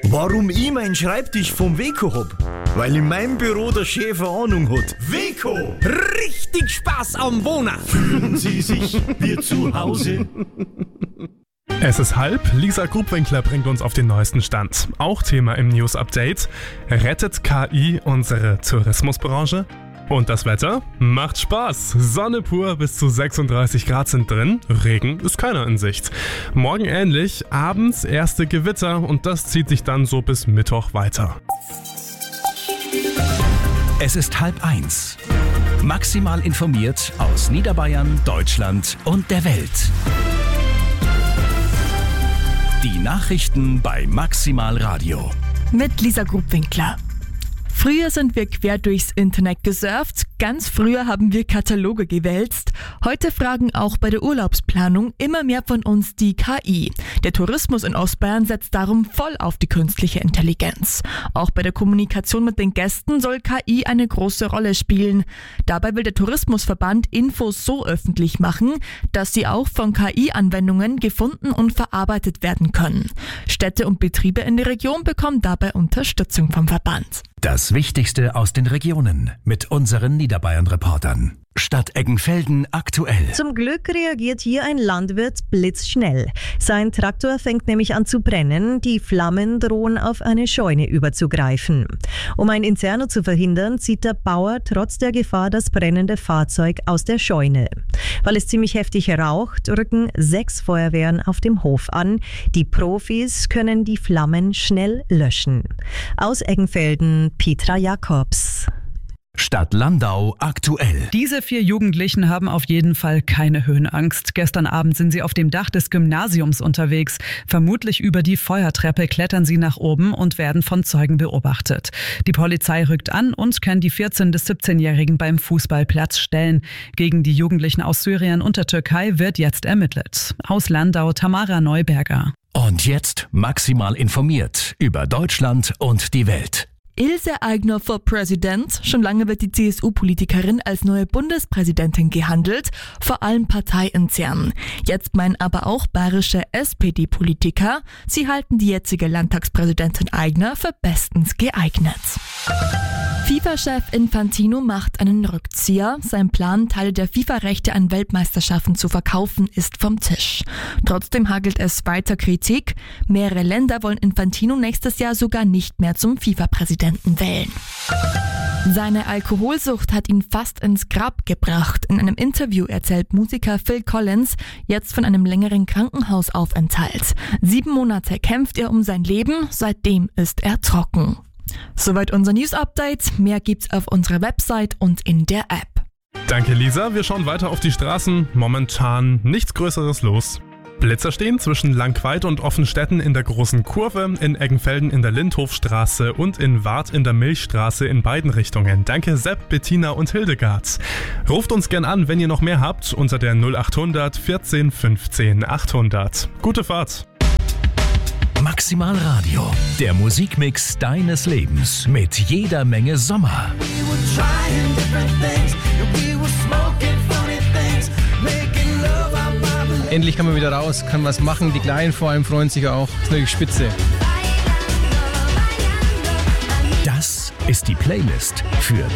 Warum ich meinen Schreibtisch vom Weco hab? Weil in meinem Büro der Chef eine Ahnung hat. Weco! Richtig Spaß am Wohnen! Fühlen Sie sich wie zu Hause? Es ist halb, Lisa Grubwinkler bringt uns auf den neuesten Stand. Auch Thema im News-Update: Rettet KI unsere Tourismusbranche? Und das Wetter? Macht Spaß! Sonne pur, bis zu 36 Grad sind drin, Regen ist keiner in Sicht. Morgen ähnlich, abends erste Gewitter und das zieht sich dann so bis Mittwoch weiter. Es ist 12:30. Maximal informiert aus Niederbayern, Deutschland und der Welt. Die Nachrichten bei Maximal Radio. Mit Lisa Grubwinkler. Früher sind wir quer durchs Internet gesurft, ganz früher haben wir Kataloge gewälzt. Heute fragen auch bei der Urlaubsplanung immer mehr von uns die KI. Der Tourismus in Ostbayern setzt darum voll auf die künstliche Intelligenz. Auch bei der Kommunikation mit den Gästen soll KI eine große Rolle spielen. Dabei will der Tourismusverband Infos so öffentlich machen, dass sie auch von KI-Anwendungen gefunden und verarbeitet werden können. Städte und Betriebe in der Region bekommen dabei Unterstützung vom Verband. Das Wichtigste aus den Regionen mit unseren Niederbayern-Reportern. Stadt Eggenfelden aktuell. Zum Glück reagiert hier ein Landwirt blitzschnell. Sein Traktor fängt nämlich an zu brennen. Die Flammen drohen auf eine Scheune überzugreifen. Um ein Inferno zu verhindern, zieht der Bauer trotz der Gefahr das brennende Fahrzeug aus der Scheune. Weil es ziemlich heftig raucht, rücken 6 Feuerwehren auf dem Hof an. Die Profis können die Flammen schnell löschen. Aus Eggenfelden, Petra Jakobs. Stadt Landau aktuell. Diese 4 Jugendlichen haben auf jeden Fall keine Höhenangst. Gestern Abend sind sie auf dem Dach des Gymnasiums unterwegs. Vermutlich über die Feuertreppe klettern sie nach oben und werden von Zeugen beobachtet. Die Polizei rückt an und kann die 14- bis 17-Jährigen beim Fußballplatz stellen. Gegen die Jugendlichen aus Syrien und der Türkei wird jetzt ermittelt. Aus Landau, Tamara Neuberger. Und jetzt maximal informiert über Deutschland und die Welt. Ilse Aigner for President. Schon lange wird die CSU-Politikerin als neue Bundespräsidentin gehandelt, vor allem parteiintern. Jetzt meinen aber auch bayerische SPD-Politiker, sie halten die jetzige Landtagspräsidentin Aigner für bestens geeignet. FIFA-Chef Infantino macht einen Rückzieher. Sein Plan, Teile der FIFA-Rechte an Weltmeisterschaften zu verkaufen, ist vom Tisch. Trotzdem hagelt es weiter Kritik. Mehrere Länder wollen Infantino nächstes Jahr sogar nicht mehr zum FIFA-Präsidenten wählen. Seine Alkoholsucht hat ihn fast ins Grab gebracht. In einem Interview erzählt Musiker Phil Collins jetzt von einem längeren Krankenhausaufenthalt. 7 Monate kämpft er um sein Leben, seitdem ist er trocken. Soweit unser News-Update. Mehr gibt's auf unserer Website und in der App. Danke Lisa, wir schauen weiter auf die Straßen. Momentan nichts Größeres los. Blitzer stehen zwischen Langqueid und Offenstetten in der Großen Kurve, in Eggenfelden in der Lindhofstraße und in Warth in der Milchstraße in beiden Richtungen. Danke Sepp, Bettina und Hildegard. Ruft uns gern an, wenn ihr noch mehr habt, unter der 0800 14 15 800. Gute Fahrt! Maximal Radio, der Musikmix deines Lebens mit jeder Menge Sommer. Endlich kann man wieder raus, kann was machen, die Kleinen vor allem freuen sich auch. Das ist natürlich spitze. Das ist die Playlist für